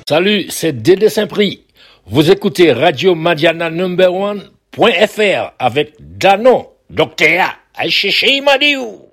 Salut, c'est Dédé Saint-Prix. Vous écoutez Radio Madiana Number One.fr avec Dano, Docteur A. Aïe Madiou.